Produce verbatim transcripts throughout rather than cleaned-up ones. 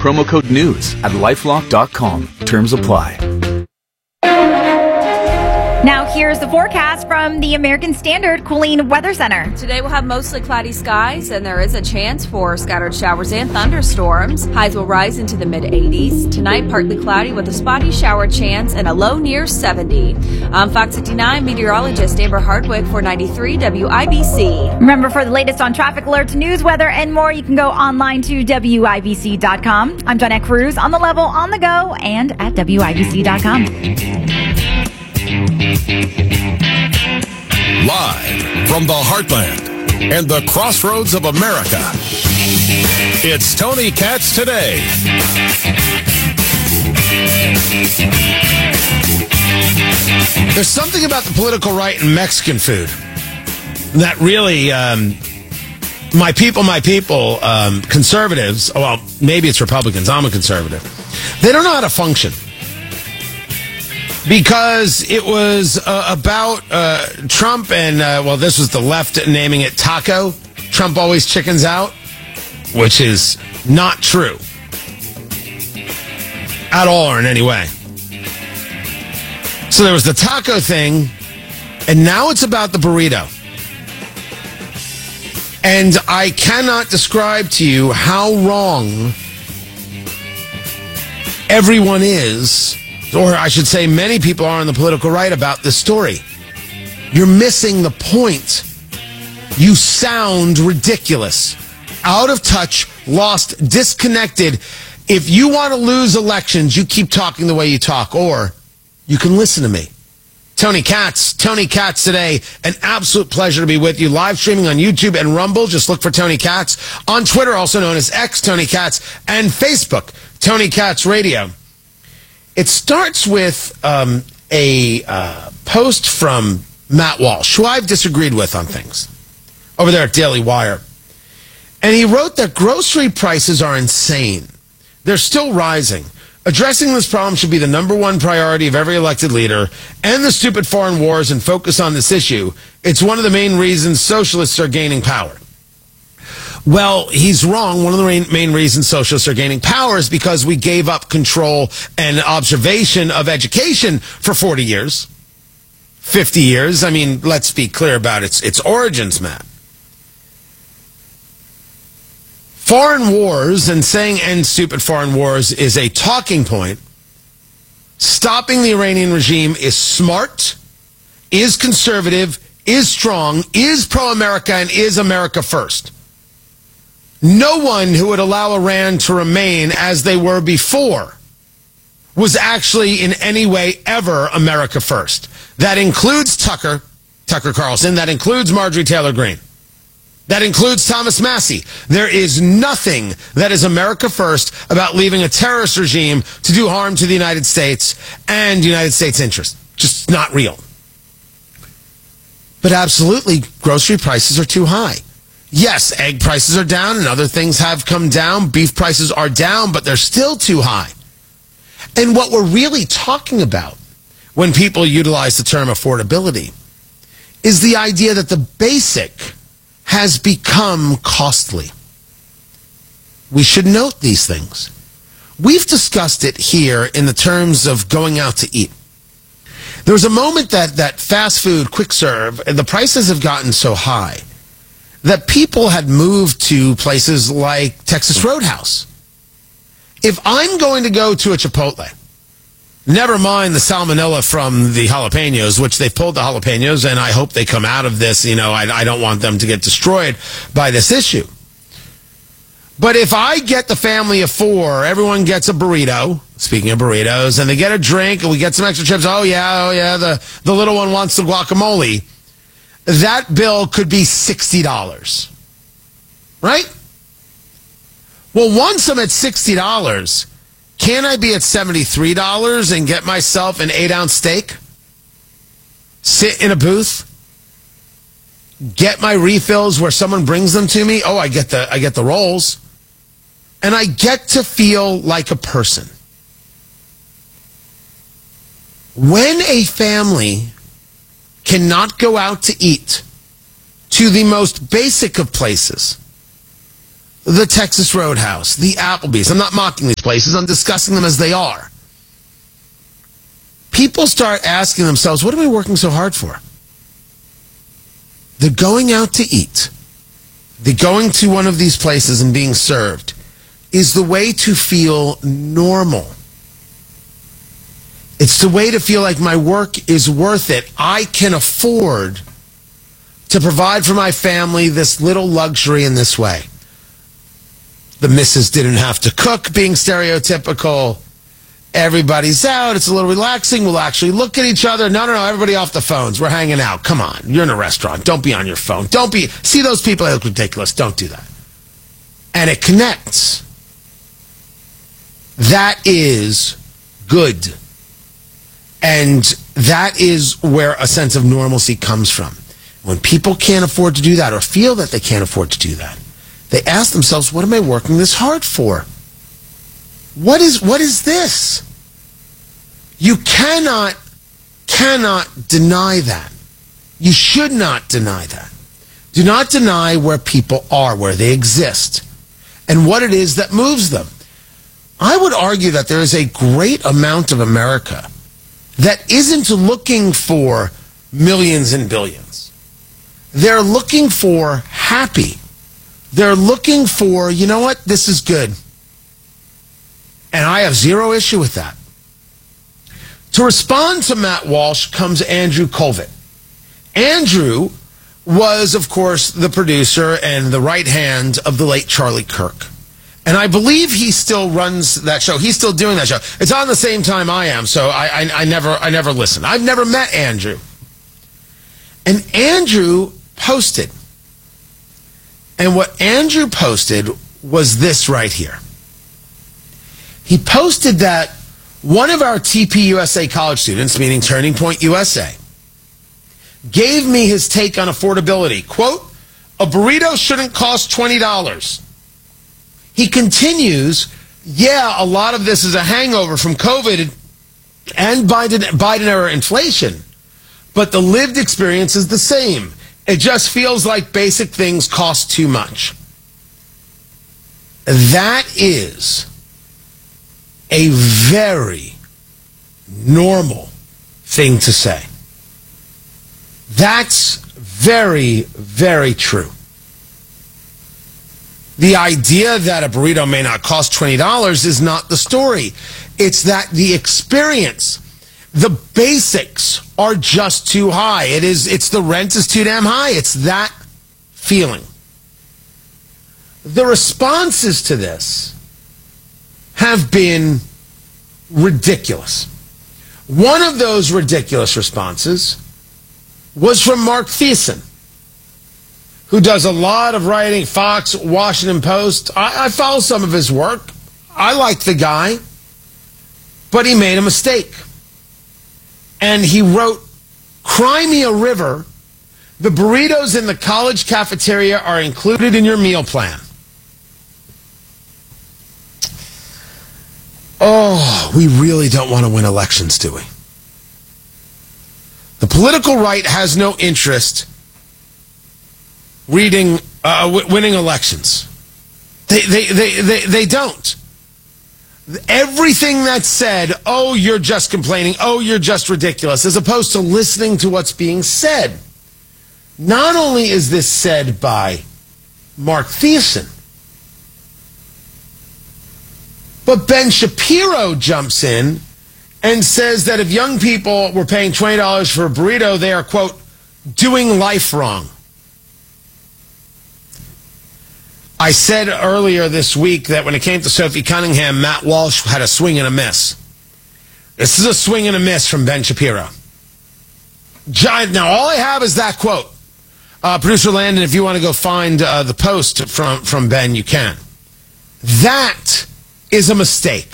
promo code NEWS at lifelock dot com. Terms apply. Now here's the forecast from the American Standard Cooling Weather Center. Today we'll have mostly cloudy skies, and there is a chance for scattered showers and thunderstorms. Highs will rise into the mid eighties. Tonight, partly cloudy with a spotty shower chance and a low near seventy. I'm Fox fifty-nine meteorologist Amber Hardwick for ninety-three W I B C. Remember, for the latest on traffic alerts, news, weather, and more, you can go online to W I B C dot com. I'm Jonette Cruz, on the level, on the go, and at W I B C dot com. Live from the heartland and the crossroads of America, it's Tony Katz Today. There's something about the political right and Mexican food that really, um, my people, my people, um, conservatives, well, maybe it's Republicans, I'm a conservative, they don't know how to function. Because it was uh, about uh, Trump and, uh, well, this was the left naming it taco. Trump always chickens out, which is not true. At all or in any way. So there was the taco thing, and now it's about the burrito. And I cannot describe to you how wrong everyone is, or I should say many people are on the political right about this story. You're missing the point. You sound ridiculous, out of touch, lost, disconnected. If you want to lose elections, you keep talking the way you talk, or you can listen to me. Tony Katz, Tony Katz Today. An absolute pleasure to be with you. Live streaming on YouTube and Rumble. Just look for Tony Katz. On Twitter, also known as X, Tony Katz, and Facebook, Tony Katz Radio. It starts with um, a uh, post from Matt Walsh, who I've disagreed with on things, over there at Daily Wire. And he wrote that grocery prices are insane. They're still rising. Addressing this problem should be the number one priority of every elected leader. End the stupid foreign wars and focus on this issue. It's one of the main reasons socialists are gaining power. Well, he's wrong. One of the main, main reasons socialists are gaining power is because we gave up control and observation of education for forty years, fifty years. I mean, let's be clear about its, its origins, Matt. Foreign wars and saying end stupid foreign wars is a talking point. Stopping the Iranian regime is smart, is conservative, is strong, is pro-America, and is America first. No one who would allow Iran to remain as they were before was actually in any way ever America first. That includes Tucker, Tucker Carlson. That includes Marjorie Taylor Greene. That includes Thomas Massie. There is nothing that is America first about leaving a terrorist regime to do harm to the United States and United States interests. Just not real. But absolutely, grocery prices are too high. Yes, egg prices are down and other things have come down. Beef prices are down, but they're still too high. And what we're really talking about when people utilize the term affordability is the idea that the basic has become costly. We should note these things. We've discussed it here in the terms of going out to eat. There was a moment that, that fast food, quick serve, the prices have gotten so high that people had moved to places like Texas Roadhouse. If I'm going to go to a Chipotle, never mind the salmonella from the jalapenos, which they've pulled the jalapenos, and I hope they come out of this. You know, I, I don't want them to get destroyed by this issue. But if I get the family of four, everyone gets a burrito, speaking of burritos, and they get a drink, and we get some extra chips. Oh, yeah, oh, yeah, the, the little one wants the guacamole. That bill could be sixty dollars, right? Well, once I'm at sixty dollars, can I be at seventy-three dollars and get myself an eight-ounce steak? Sit in a booth? Get my refills where someone brings them to me? Oh, I get the I get the rolls. And I get to feel like a person. When a family cannot go out to eat to the most basic of places, the Texas Roadhouse, the Applebee's. I'm not mocking these places. I'm discussing them as they are. People start asking themselves, what am I working so hard for? They're going out to eat. They're going to one of these places and being served is the way to feel normal. It's the way to feel like my work is worth it. I can afford to provide for my family this little luxury in this way. The missus didn't have to cook, being stereotypical. Everybody's out. It's a little relaxing. We'll actually look at each other. No, no, no. Everybody off the phones. We're hanging out. Come on. You're in a restaurant. Don't be on your phone. Don't be. See those people? They look ridiculous. Don't do that. And it connects. That is good. And that is where a sense of normalcy comes from. When people can't afford to do that or feel that they can't afford to do that, they ask themselves, what am I working this hard for? What is what is this? You cannot, cannot deny that. You should not deny that. Do not deny where people are, where they exist, and what it is that moves them. I would argue that there is a great amount of America that isn't looking for millions and billions. They're looking for happy. They're looking for, you know what, this is good. And I have zero issue with that. To respond to Matt Walsh comes Andrew Colvett. Andrew was, of course, the producer and the right hand of the late Charlie Kirk. And I believe he still runs that show. He's still doing that show. It's on the same time I am, so I, I, I never I never listen. I've never met Andrew. And Andrew posted. And what Andrew posted was this right here. He posted that one of our T P U S A college students, meaning Turning Point U S A, gave me his take on affordability. Quote, a burrito shouldn't cost twenty dollars. He continues, yeah, a lot of this is a hangover from COVID and Biden, Biden-era inflation, but the lived experience is the same. It just feels like basic things cost too much. That is a very normal thing to say. That's very, very true. The idea that a burrito may not cost twenty dollars is not the story. It's that the experience, the basics are just too high. It is, it's the rent is too damn high. It's that feeling. The responses to this have been ridiculous. One of those ridiculous responses was from Mark Thiessen, who does a lot of writing, Fox, Washington Post. I, I follow some of his work. I like the guy, but he made a mistake. And he wrote, Cry me a river. The burritos in the college cafeteria are included in your meal plan. Oh, we really don't want to win elections, do we? The political right has no interest reading, uh, w- winning elections. They, they, they, they, they don't. Everything that's said, oh, you're just complaining, oh, you're just ridiculous, as opposed to listening to what's being said. Not only is this said by Mark Thiessen, but Ben Shapiro jumps in and says that if young people were paying twenty dollars for a burrito, they are, quote, doing life wrong. I said earlier this week that when it came to Sophie Cunningham, Matt Walsh had a swing and a miss. This is a swing and a miss from Ben Shapiro. Now, all I have is that quote. Uh, Producer Landon, if you want to go find uh, the post from, from Ben, you can. That is a mistake.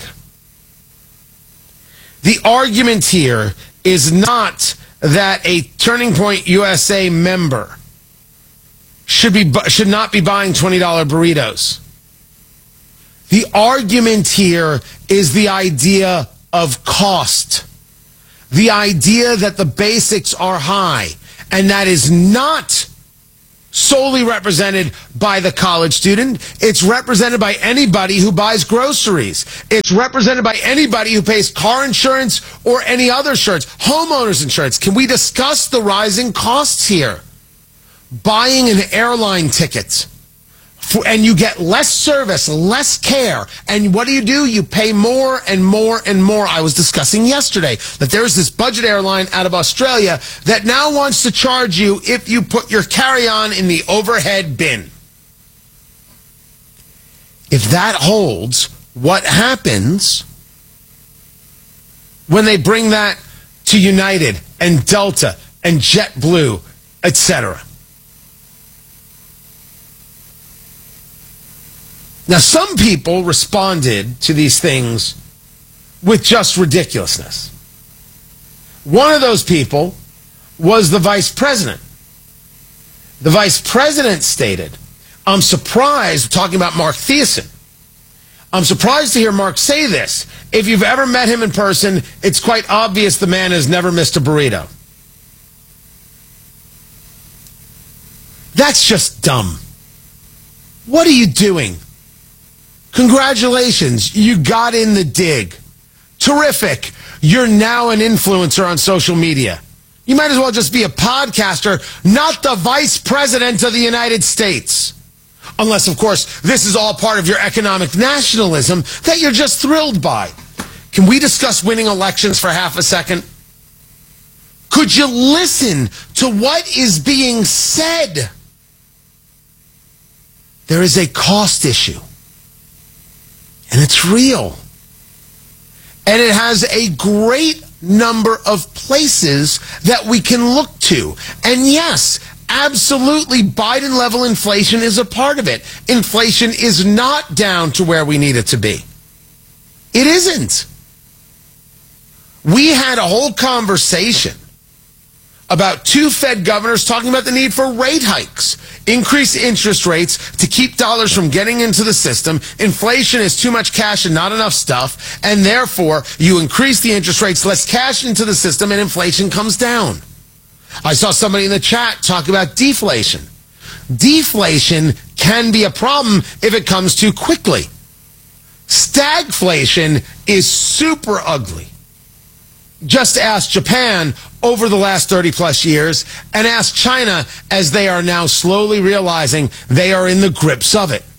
The argument here is not that a Turning Point U S A member should be should not be buying twenty dollar burritos. The argument here is the idea of cost. The idea that the basics are high, and that is not solely represented by the college student. It's represented by anybody who buys groceries. It's represented by anybody who pays car insurance or any other insurance, homeowners insurance. Can we discuss the rising costs here? Buying an airline ticket, for, and you get less service, less care. And what do you do? You pay more and more and more. I was discussing yesterday that there's this budget airline out of Australia that now wants to charge you if you put your carry-on in the overhead bin. If that holds, what happens when they bring that to United and Delta and JetBlue, et cetera? Now, some people responded to these things with just ridiculousness. One of those people was the vice president. The vice president stated, I'm surprised, talking about Mark Thiessen, I'm surprised to hear Mark say this. If you've ever met him in person, it's quite obvious the man has never missed a burrito. That's just dumb. What are you doing? Congratulations, you got in the dig. Terrific. You're now an influencer on social media. You might as well just be a podcaster, not the vice president of the United States. Unless, of course, this is all part of your economic nationalism that you're just thrilled by. Can we discuss winning elections for half a second? Could you listen to what is being said? There is a cost issue. And it's real. And it has a great number of places that we can look to. And yes, absolutely, Biden-level inflation is a part of it. Inflation is not down to where we need it to be. It isn't. We had a whole conversation about two Fed governors talking about the need for rate hikes, increase interest rates to keep dollars from getting into the system. Inflation is too much cash and not enough stuff, and therefore you increase the interest rates, less cash into the system, and inflation comes down. I saw somebody in the chat talk about deflation. Deflation can be a problem if it comes too quickly. Stagflation is super ugly. Just ask Japan over the last thirty plus years, and ask China as they are now slowly realizing they are in the grips of it.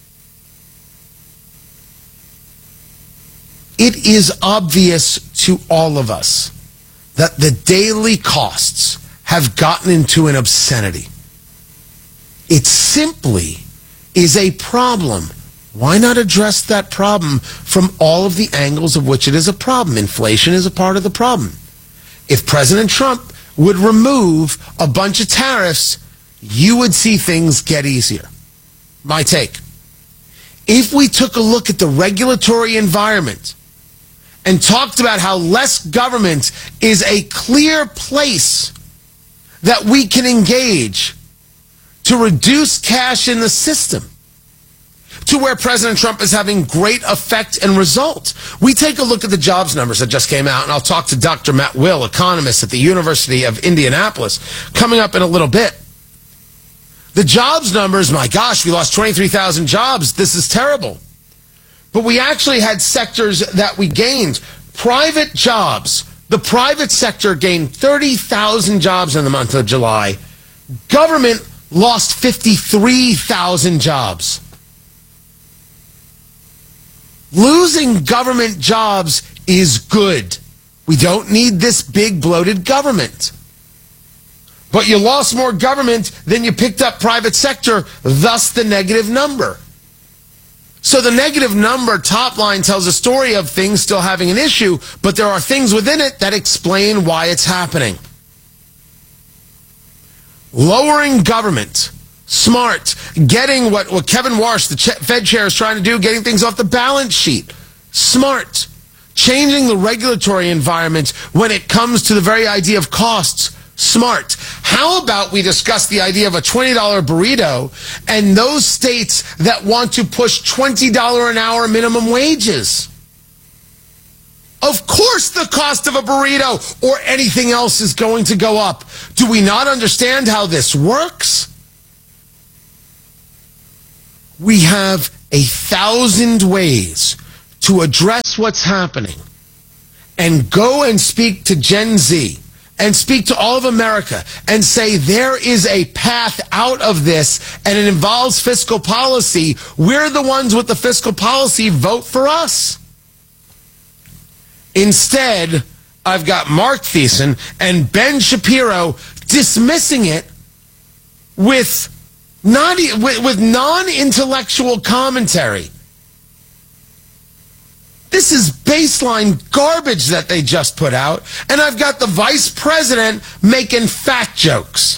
It is obvious to all of us that the daily costs have gotten into an obscenity. It simply is a problem. Why not address that problem from all of the angles of which it is a problem? Inflation is a part of the problem. If President Trump would remove a bunch of tariffs, you would see things get easier. My take. If we took a look at the regulatory environment and talked about how less government is a clear place that we can engage to reduce cash in the system, to where President Trump is having great effect and result. We take a look at the jobs numbers that just came out, and I'll talk to Doctor Matt Will, economist at the University of Indianapolis, coming up in a little bit. The jobs numbers, my gosh, we lost twenty-three thousand jobs. This is terrible. But we actually had sectors that we gained. Private jobs. The private sector gained thirty thousand jobs in the month of July. Government lost fifty-three thousand jobs. Losing government jobs is good. We don't need this big bloated government. But you lost more government than you picked up private sector, thus the negative number. So the negative number top line tells a story of things still having an issue, but there are things within it that explain why it's happening. Lowering government. Smart. Getting what, what Kevin Warsh, the ch- Fed chair, is trying to do, getting things off the balance sheet. Smart. Changing the regulatory environment when it comes to the very idea of costs. Smart. How about we discuss the idea of a twenty dollar burrito and those states that want to push twenty dollars an hour minimum wages? Of course the cost of a burrito or anything else is going to go up. Do we not understand how this works? We have a thousand ways to address what's happening and go and speak to Gen Z and speak to all of America and say there is a path out of this and it involves fiscal policy. We're the ones with the fiscal policy. Vote for us. Instead, I've got Mark Thiessen and Ben Shapiro dismissing it with not with, with non-intellectual commentary. This is baseline garbage that they just put out, and I've got the vice president making fat jokes.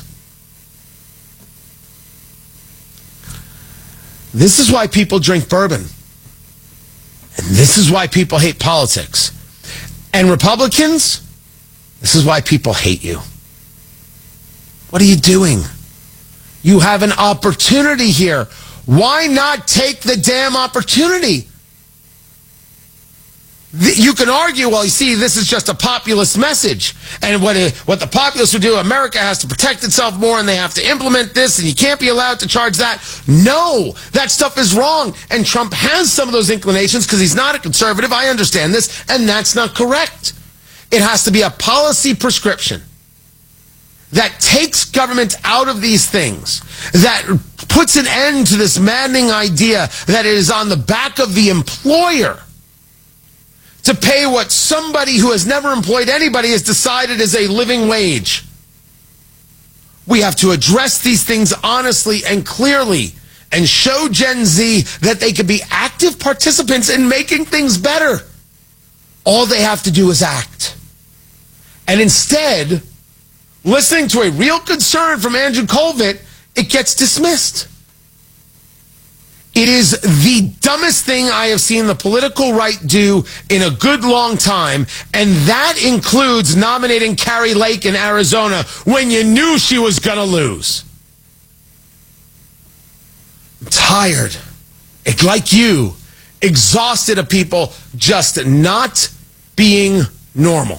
This is why people drink bourbon. And this is why people hate politics. And Republicans, this is why people hate you. What are you doing? You have an opportunity here. Why not take the damn opportunity? You can argue, well, you see, this is just a populist message. And what, it, what the populists would do, America has to protect itself more and they have to implement this and you can't be allowed to charge that. No, that stuff is wrong. And Trump has some of those inclinations because he's not a conservative. I understand this. And that's not correct. It has to be a policy prescription that takes government out of these things, that puts an end to this maddening idea that it is on the back of the employer to pay what somebody who has never employed anybody has decided is a living wage. We have to address these things honestly and clearly and show Gen Z that they can be active participants in making things better. All they have to do is act. And instead, listening to a real concern from Andrew Colvett, it gets dismissed. It is the dumbest thing I have seen the political right do in a good long time, and that includes nominating Carrie Lake in Arizona when you knew she was going to lose. I'm tired, like you, exhausted of people just not being normal,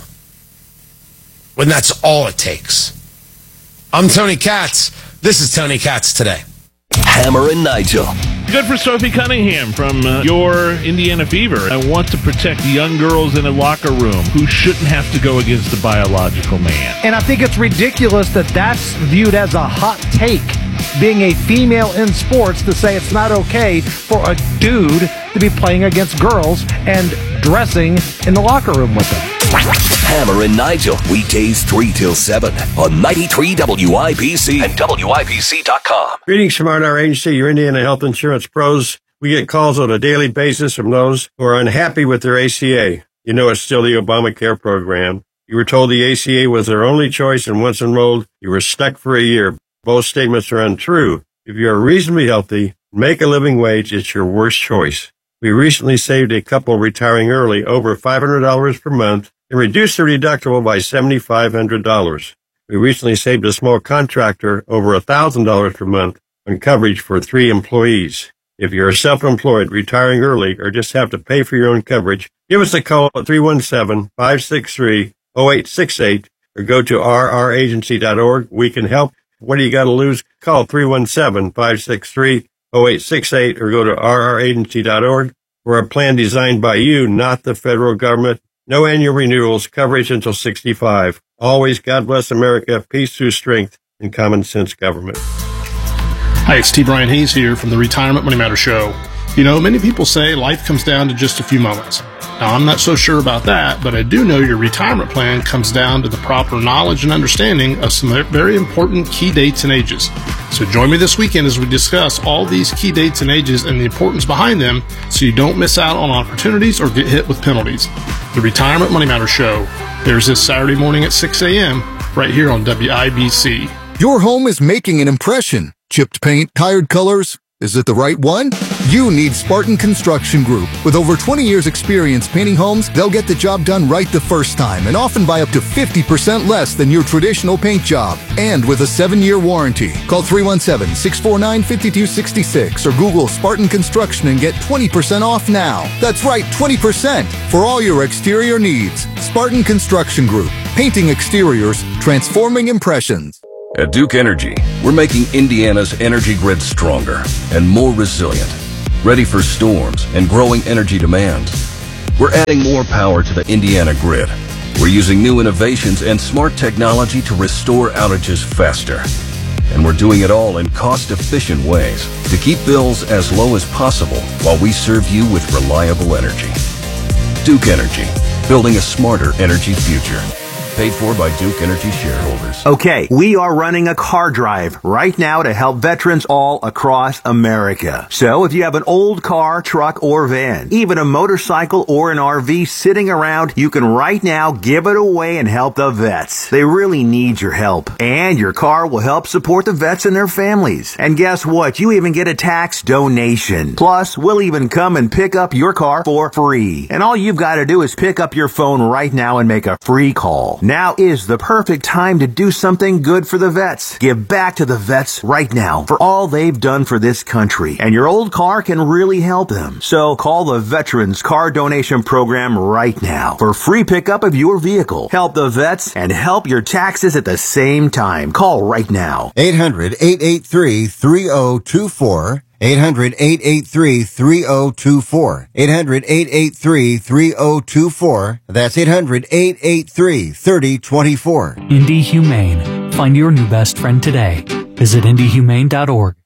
when that's all it takes. I'm Tony Katz. This is Tony Katz Today. Hammer and Nigel. Good for Sophie Cunningham from uh, your Indiana Fever. I want to protect young girls in a locker room who shouldn't have to go against the biological man. And I think it's ridiculous that that's viewed as a hot take, being a female in sports, to say it's not okay for a dude to be playing against girls and dressing in the locker room with them. Hammer and Nigel, weekdays three till seven on ninety-three W I B C and W I B C dot com. Greetings from our agency, your Indiana Health Insurance Pros. We get calls on a daily basis from those who are unhappy with their A C A. You know it's still the Obamacare program. You were told the A C A was their only choice, and once enrolled, you were stuck for a year. Both statements are untrue. If you are reasonably healthy, make a living wage, it's your worst choice. We recently saved a couple retiring early over five hundred dollars per month and reduced their deductible by seven thousand five hundred dollars. We recently saved a small contractor over one thousand dollars per month on coverage for three employees. If you're self-employed, retiring early, or just have to pay for your own coverage, give us a call at three one seven, five six three, zero eight six eight or go to r r agency dot org. We can help. What do you got to lose? Call three one seven, five six three, zero eight six eight or go to r r agency dot org. We're a plan designed by you, not the federal government. No annual renewals, coverage until sixty-five. Always God bless America, peace through strength, and common sense government. Hi, it's T. Brian Hayes here from the Retirement Money Matter Show. You know, many people say life comes down to just a few moments. Now, I'm not so sure about that, but I do know your retirement plan comes down to the proper knowledge and understanding of some very important key dates and ages. So join me this weekend as we discuss all these key dates and ages and the importance behind them so you don't miss out on opportunities or get hit with penalties. The Retirement Money Matter Show airs this Saturday morning at six a.m. right here on W I B C. Your home is making an impression. Chipped paint, tired colors. Is it the right one? You need Spartan Construction Group. With over twenty years experience painting homes, they'll get the job done right the first time and often by up to fifty percent less than your traditional paint job. And with a seven-year warranty. Call three one seven, six four nine, five two six six or Google Spartan Construction and get twenty percent off now. That's right, twenty percent for all your exterior needs. Spartan Construction Group. Painting exteriors, transforming impressions. At Duke Energy, we're making Indiana's energy grid stronger and more resilient, ready for storms and growing energy demands. We're adding more power to the Indiana grid. We're using new innovations and smart technology to restore outages faster. And we're doing it all in cost-efficient ways to keep bills as low as possible while we serve you with reliable energy. Duke Energy, building a smarter energy future. Paid for by Duke Energy shareholders. Okay, we are running a car drive right now to help veterans all across America. So if you have an old car, truck, or van, even a motorcycle or an R V sitting around, you can right now give it away and help the vets. They really need your help. And your car will help support the vets and their families. And guess what? You even get a tax donation. Plus, we'll even come and pick up your car for free. And all you've got to do is pick up your phone right now and make a free call. Now is the perfect time to do something good for the vets. Give back to the vets right now for all they've done for this country. And your old car can really help them. So call the Veterans Car Donation Program right now for free pickup of your vehicle. Help the vets and help your taxes at the same time. Call right now. eight hundred, eight eight three, three oh two four. eight hundred, eight eight three, three oh two four. eight hundred, eight eight three, three oh two four. That's eight hundred, eight eight three, three oh two four. Indy Humane. Find your new best friend today. Visit indy humane dot org.